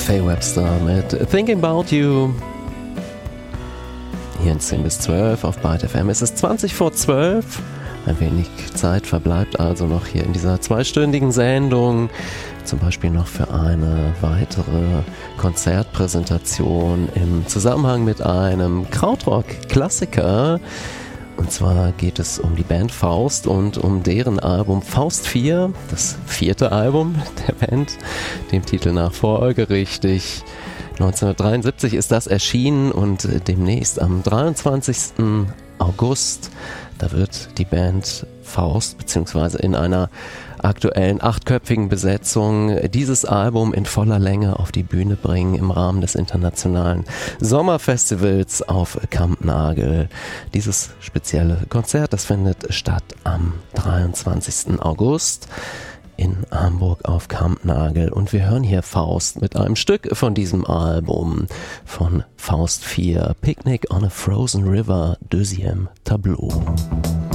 Faye Webster mit Thinking About You. Hier in 10 bis 12 auf Byte FM. Es ist 20 vor 12. Ein wenig Zeit verbleibt also noch hier in dieser zweistündigen Sendung. Zum Beispiel noch für eine weitere Konzertpräsentation im Zusammenhang mit einem Krautrock-Klassiker. Und zwar geht es um die Band Faust und um deren Album Faust 4, das 4. Album der Band, dem Titel nach folgerichtig. 1973 ist das erschienen und demnächst am 23. August, da wird die Band Faust beziehungsweise in einer aktuellen 8-köpfigen Besetzung dieses Album in voller Länge auf die Bühne bringen im Rahmen des internationalen Sommerfestivals auf Kampnagel. Dieses spezielle Konzert, das findet statt am 23. August in Hamburg auf Kampnagel. Und wir hören hier Faust mit einem Stück von diesem Album von Faust 4, Picnic on a Frozen River, 2e Tableau.